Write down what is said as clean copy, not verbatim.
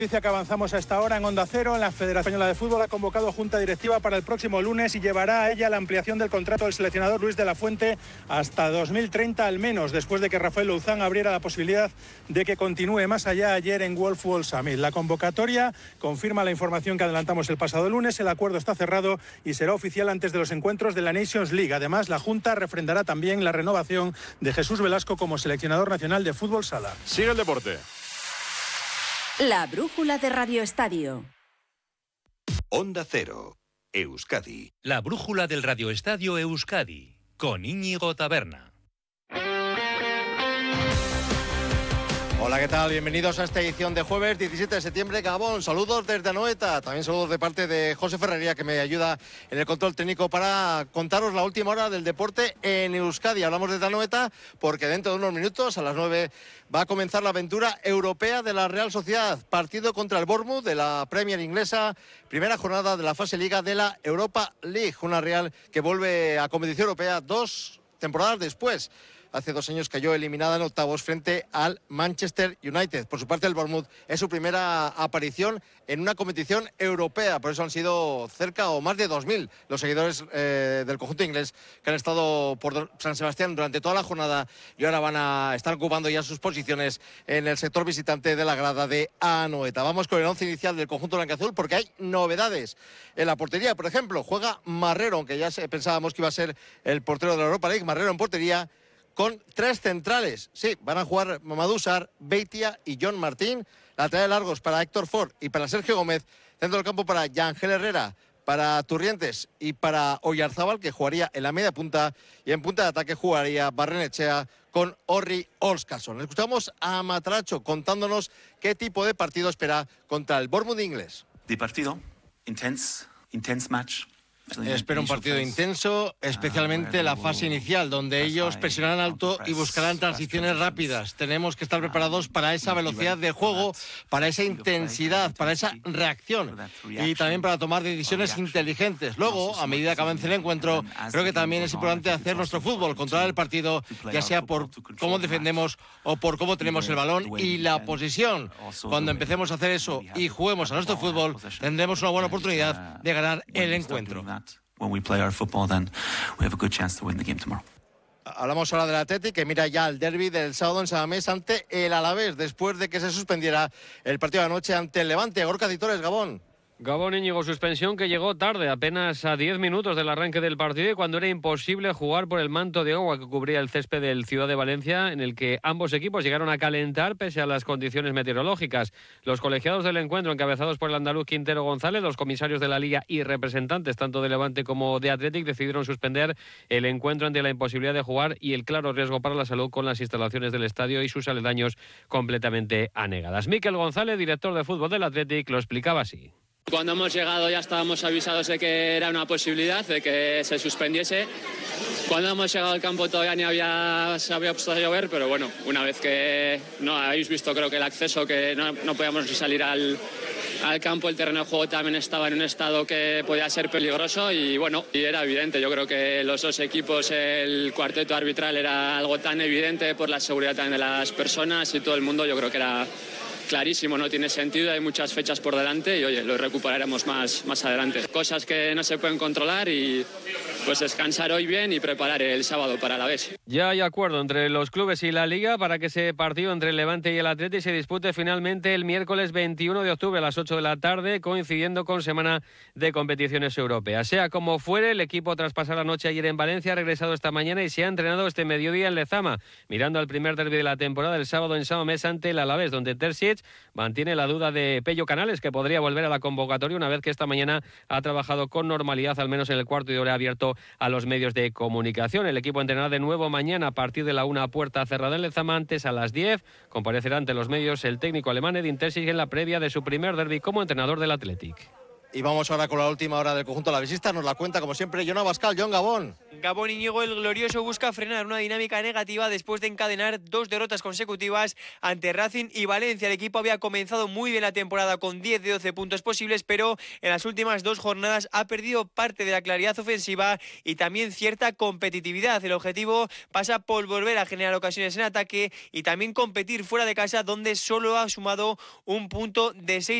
Dice que avanzamos a esta hora en Onda Cero. La Federación Española de Fútbol ha convocado junta directiva para el próximo lunes y llevará a ella la ampliación del contrato del seleccionador Luis de la Fuente hasta 2030 al menos, después de que Rafael Louzán abriera la posibilidad de que continúe más allá ayer en Wolf Wall Summit. La convocatoria confirma la información que adelantamos el pasado lunes. El acuerdo está cerrado y será oficial antes de los encuentros de la Nations League. Además, la junta refrendará también la renovación de Jesús Velasco como seleccionador nacional de fútbol sala. Sigue el deporte. La brújula de Radio Estadio. Onda Cero, Euskadi. La brújula del Radio Estadio Euskadi, con Íñigo Taberna. Hola, ¿qué tal? Bienvenidos a esta edición de jueves 17 de septiembre. Gabón, saludos desde Anoeta. También saludos de parte de José Ferrería, que me ayuda en el control técnico para contaros la última hora del deporte en Euskadi. Hablamos desde Anoeta porque dentro de unos minutos, a las 9, va a comenzar la aventura europea de la Real Sociedad. Partido contra el Bournemouth de la Premier inglesa. Primera jornada de la fase Liga de la Europa League. Una Real que vuelve a competición europea 2 temporadas después. Hace 2 años cayó eliminada en octavos frente al Manchester United. Por su parte, el Bournemouth es su primera aparición en una competición europea. Por eso han sido cerca o más de 2.000 los seguidores del conjunto inglés que han estado por San Sebastián durante toda la jornada y ahora van a estar ocupando ya sus posiciones en el sector visitante de la grada de Anoeta. Vamos con el 11 inicial del conjunto blanquiazul porque hay novedades en la portería. Por ejemplo, juega Marrero, aunque ya pensábamos que iba a ser el portero de la Europa League. Marrero en portería, con 3 centrales. Sí, van a jugar Mamadou Sarr, Beitia y John Martín. Laterales largos para Héctor Ford y para Sergio Gómez. Centro del campo para Yangel Herrera, para Turrientes y para Oyarzábal, que jugaría en la media punta. Y en punta de ataque jugaría Barrenechea con Orri Olskarsson. Escuchamos a Matracho contándonos qué tipo de partido espera contra el Bournemouth inglés. De partido, intense match. Espera un partido intenso, especialmente la fase inicial, donde ellos presionarán alto y buscarán transiciones rápidas. Tenemos que estar preparados para esa velocidad de juego, para esa intensidad, para esa reacción y también para tomar decisiones inteligentes. Luego, a medida que avance el encuentro, creo que también es importante hacer nuestro fútbol, controlar el partido, ya sea por cómo defendemos o por cómo tenemos el balón y la posesión. Cuando empecemos a hacer eso y juguemos a nuestro fútbol, tendremos una buena oportunidad de ganar el encuentro. Hablamos ahora del Athletic, que mira ya el derbi del sábado en Samamés ante el Alavés, después de que se suspendiera el partido de anoche ante el Levante. Gorka Citores, Gabón. Gabón, Íñigo, suspensión que llegó tarde, apenas a 10 minutos del arranque del partido y cuando era imposible jugar por el manto de agua que cubría el césped del Ciudad de Valencia, en el que ambos equipos llegaron a calentar pese a las condiciones meteorológicas. Los colegiados del encuentro, encabezados por el andaluz Quintero González, los comisarios de la Liga y representantes tanto de Levante como de Athletic, decidieron suspender el encuentro ante la imposibilidad de jugar y el claro riesgo para la salud con las instalaciones del estadio y sus aledaños completamente anegadas. Mikel González, director de fútbol del Athletic, lo explicaba así. Cuando hemos llegado ya estábamos avisados de que era una posibilidad, de que se suspendiese. Cuando hemos llegado al campo todavía se había puesto a llover, pero bueno, una vez que no habéis visto creo que el acceso, que no podíamos ni salir al campo, el terreno de juego también estaba en un estado que podía ser peligroso y bueno, y era evidente. Yo creo que los dos equipos, el cuarteto arbitral era algo tan evidente por la seguridad también de las personas y todo el mundo, yo creo que era clarísimo, no tiene sentido, hay muchas fechas por delante y oye, lo recuperaremos más adelante. Cosas que no se pueden controlar y pues descansar hoy bien y preparar el sábado para la vez. Ya hay acuerdo entre los clubes y la Liga para que ese partido entre el Levante y el Athletic se dispute finalmente el miércoles 21 de octubre a las 8 de la tarde, coincidiendo con semana de competiciones europeas. Sea como fuere, el equipo tras pasar la noche ayer en Valencia ha regresado esta mañana y se ha entrenado este mediodía en Lezama, mirando al primer derbi de la temporada el sábado en Samamés ante el Alavés, donde Terzic mantiene la duda de Pello Canales, que podría volver a la convocatoria una vez que esta mañana ha trabajado con normalidad, al menos en el cuarto de hora abierto a los medios de comunicación. El equipo entrenará de nuevo mañana a partir de la 1 a puerta cerrada en Lezama. Antes, a las 10, comparecerá ante los medios el técnico alemán Edin Terzic en la previa de su primer derbi como entrenador del Athletic. Y vamos ahora con la última hora del conjunto alavesista. Nos la cuenta, como siempre, Jon Abascal. Jon, Gabón. Gabón Íñigo, el glorioso busca frenar una dinámica negativa después de encadenar 2 derrotas consecutivas ante Racing y Valencia. El equipo había comenzado muy bien la temporada con 10 de 12 puntos posibles, pero en las últimas 2 jornadas ha perdido parte de la claridad ofensiva y también cierta competitividad. El objetivo pasa por volver a generar ocasiones en ataque y también competir fuera de casa, donde solo ha sumado un punto de 6